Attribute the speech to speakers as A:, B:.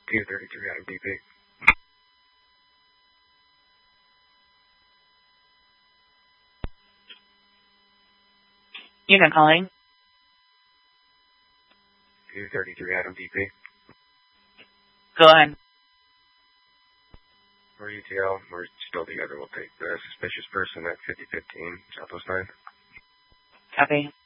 A: 233 Adam DP.
B: Unit calling.
A: 233 Adam DP.
B: Go ahead.
A: For UTL, we're still together. We'll take the suspicious person at 5015 Southwest 9.
B: Copy.